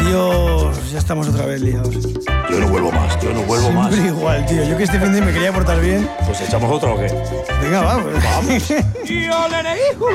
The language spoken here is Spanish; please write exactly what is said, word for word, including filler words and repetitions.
Dios, ya estamos otra vez liados. Yo no vuelvo más, yo no vuelvo más. Siempre igual, tío. Yo que este fin de me quería portar bien. Pues echamos otro o qué. Venga, va. Pues. Vamos. ¡Y ole, hijo!